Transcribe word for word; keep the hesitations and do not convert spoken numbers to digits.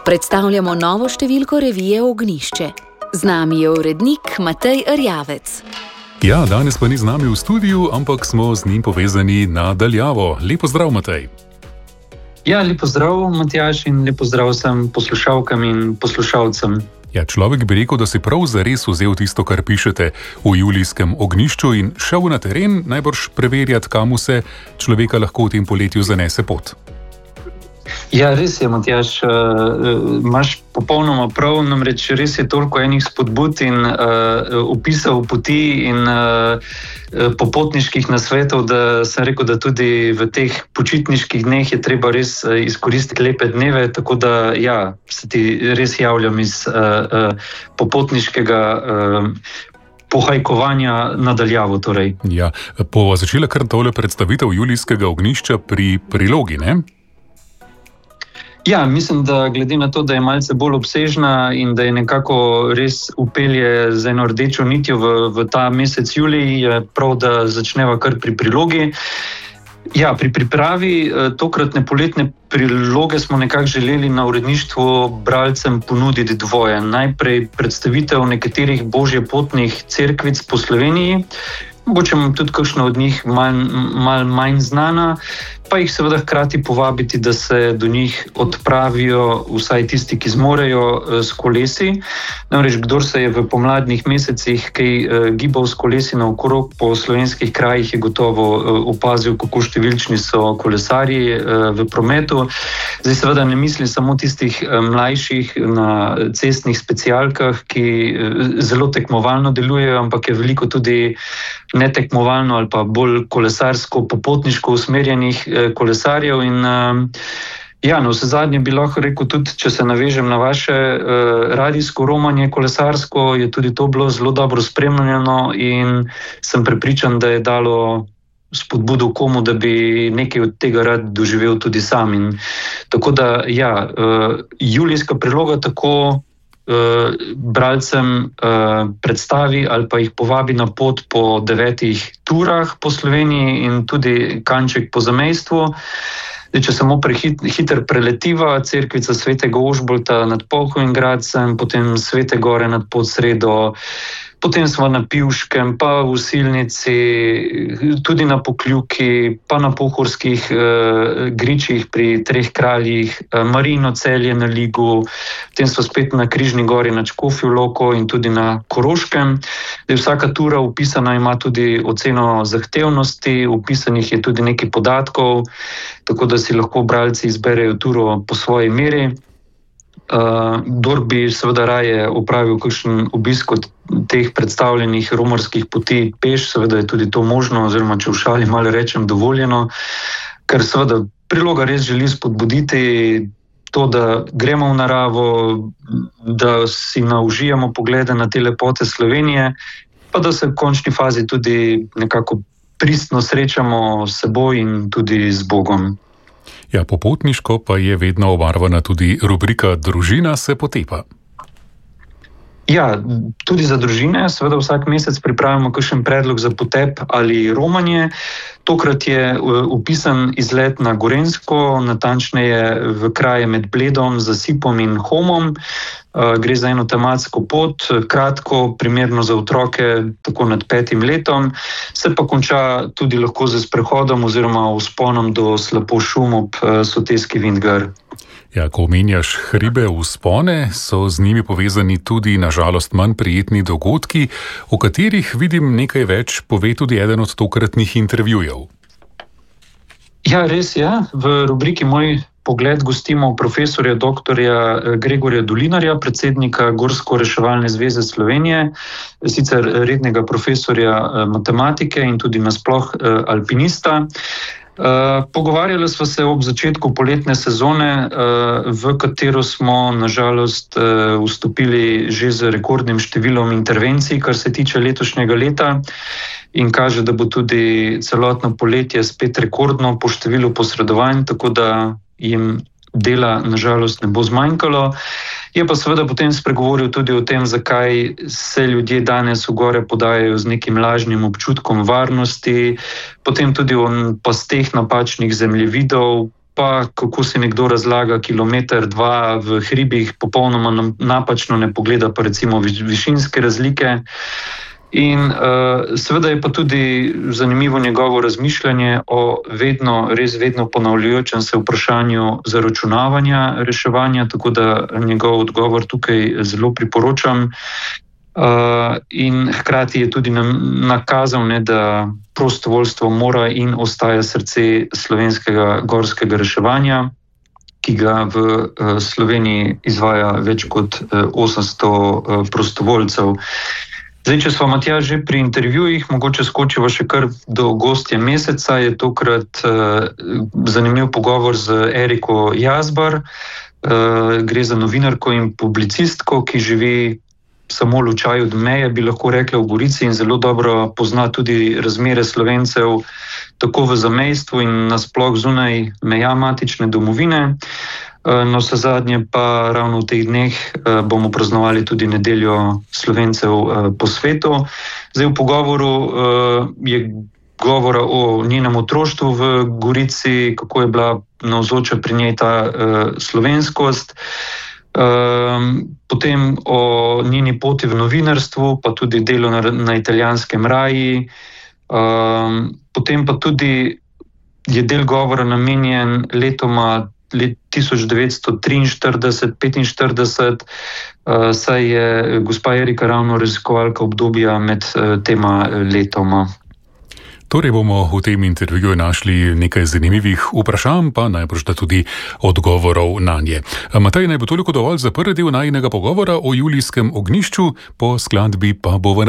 Predstavljamo novo številko revije Ognjišče. Z nami je urednik Matej Erjavec. Ja, danes pa ni z nami v studiu, ampak smo z njim povezani na daljavo. Lepo zdrav, Matej. Ja, lepo zdrav, Matjaž, in lepo zdrav vsem poslušalkam in poslušalcem. Ja, človek bi rekel, da si prav zares vzel tisto, kar pišete v julijskem Ognjišču in šel na teren, najbrž preverjati, kam se človeka lahko v tem poletju zanese pot. Ja, res je, Matjaž, uh, imaš popolnoma prav, namreč res je toliko enih spodbud in uh, opisov poti in uh, popotniških nasvetov, da sem rekel, da tudi v teh počitniških dneh je treba res uh, izkoristiti lepe dneve, tako da ja, se ti res javljam iz uh, uh, popotniškega uh, pohajkovanja nadaljavo. Torej. Ja, po začela kar tole predstavitev julijskega Ognjišča pri prilogi, ne? Ja, mislim, da glede na to, da je malce bolj obsežna in da je nekako res upelje z eno rdečo nitjo v, v ta mesec julij, je prav, da začneva kar pri prilogi. Ja, pri pripravi tokratne poletne priloge smo nekako želeli na uredništvu bralcem ponuditi dvoje. Najprej predstavitev nekaterih božjepotnih cerkvic po Sloveniji, mogoče tudi kakšna od njih malo mal manj znana, pa jih seveda hkrati povabiti, da se do njih odpravijo vsaj tisti, ki zmorejo s kolesi. Namreč, kdor se je v pomladnih mesecih kaj gibal s kolesi naokrog po slovenskih krajih, je gotovo opazil, kako številčni so kolesarji v prometu. Zdaj seveda ne mislim samo tistih mlajših na cestnih specialkah, ki zelo tekmovalno delujejo, ampak je veliko tudi netekmovalno ali pa bolj kolesarsko, popotniško usmerjenih kolesarjev in ja, no, vse zadnje bi lahko rekel tudi, če se navežem na vaše uh, radijsko romanje kolesarsko, je tudi to bilo zelo dobro spremljeno in sem prepričan, da je dalo spodbudo komu, da bi nekaj od tega rad doživel tudi sam. In tako da, ja, uh, julijska priloga tako Uh, bralcem uh, predstavi ali pa jih povabi na pot po devetih turah po Sloveniji in tudi kanček po zamejstvu. Zdaj, če samo prehit, hiter preletiva, cerkvica Svetega Ožbolta nad Polhovim Gradcem, potem Svete Gore nad Podsredo, potem smo na Pivškem, pa v Osilnici, tudi na Pokljuki, pa na Pohorskih eh, gričih pri Treh kraljih, eh, Marino Celje na Ligu, potem smo spet na Križni gori na Škofjo Loko in tudi na Koroškem. Zdaj, vsaka tura upisana ima tudi oceno zahtevnosti, upisanih je tudi nekaj podatkov, tako da si lahko bralci izberejo turo po svoji meri. Uh, kdor bi seveda raje opravil kakšen obisk od teh predstavljenih romarskih poti peš, seveda je tudi to možno, oziroma če v šali malo rečem dovoljeno, ker seveda priloga res želi spodbuditi to, da gremo v naravo, da si naužijemo poglede na te lepote Slovenije, pa da se v končni fazi tudi nekako pristno srečamo s seboj in tudi z Bogom. Ja, popotniško pa je vedno obarvana tudi rubrika Družina se potepa. Ja, tudi za družine, seveda vsak mesec pripravimo kakšen predlog za potep ali romanje. Tokrat je upisan izlet na Gorenjsko, natančneje v kraje med Bledom, Zasipom in Homom. Gre za eno tematsko pot, kratko, primerno za otroke, tako nad petim letom. Se pa konča tudi lahko z sprehodom oziroma vzponom do Slapošum ob Soteski Vintgar. Ja, ko omenjaš hribe, vzpone, so z njimi povezani tudi na žalost manj prijetni dogodki, o katerih vidim nekaj več, pove tudi eden od tokratnih intervjujev. Ja, res je. V rubriki Moj pogled gostimo profesorja doktorja Gregorja Dolinarja, predsednika Gorsko-reševalne zveze Slovenije, sicer rednega profesorja matematike in tudi nasploh alpinista. Uh, pogovarjali smo se ob začetku poletne sezone, uh, v katero smo nažalost uh, vstopili že z rekordnim številom intervencij, kar se tiče letošnjega leta, in kaže, da bo tudi celotno poletje spet rekordno po številu posredovanj, tako da jim dela nažalost ne bo zmanjkalo. Je pa seveda potem spregovoril tudi o tem, zakaj se ljudje danes v gore podajajo z nekim lažnim občutkom varnosti, potem tudi o pasteh napačnih zemljevidov, pa kako si nekdo razlaga kilometer, dva v hribih, popolnoma napačno ne pogleda pa recimo višinske razlike. In uh, seveda je pa tudi zanimivo njegovo razmišljanje o vedno, res vedno ponavljajočem se vprašanju zaračunavanja reševanja, tako da njegov odgovor tukaj zelo priporočam. Uh, in hkrati je tudi nam nakazal, ne, da prostovoljstvo mora in ostaja srce slovenskega gorskega reševanja, ki ga v uh, Sloveniji izvaja več kot uh, osemsto uh, prostovoljcev. Zdaj, če smo, Matjaž, že pri intervjujih, mogoče skočiva še kar do gostje meseca, je tokrat uh, zanimiv pogovor z Eriko Jazbar. Uh, gre za novinarko in publicistko, ki živi samo lučaj od meje, bi lahko rekla, v Gorici in zelo dobro pozna tudi razmere Slovencev tako v zamejstvu in nasploh zunaj meja matične domovine. No, vse zadnje pa ravno v teh dneh bomo praznovali tudi nedeljo Slovencev po svetu. Zdaj v pogovoru je govora o njenem otroštvu v Gorici, kako je bila navzoča pri njej ta slovenskost, potem o njeni poti v novinarstvu, pa tudi delo na, na italijanskem raji, potem pa tudi je del govora namenjen letoma let tisoč devetsto triinštirideset petinštirideset, uh, saj je gospa Erika ravno raziskovalka obdobja med uh, tema letoma. Torej bomo v tem intervjuju našli nekaj zanimivih vprašanj, pa najbrž da tudi odgovorov na nje. Matej, naj bo toliko dovolj za prvi del najinega pogovora o julijskem ognjišču, po skladbi pa bo v